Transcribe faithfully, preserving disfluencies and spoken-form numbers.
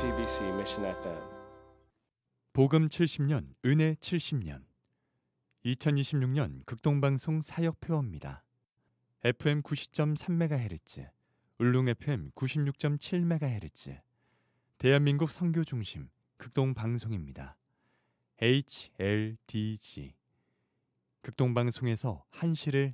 씨비씨 Mission 에프엠. 복음 칠십 년, 은혜 칠십 년. 이천이십육 년 극동방송 사역표어입니다. 에프엠 구십 점 삼 메가헤르츠, 울릉 에프엠 구십육 점 칠 메가헤르츠, 대한민국 선교중심 극동방송입니다. 에이치엘디지. 극동방송에서 한시를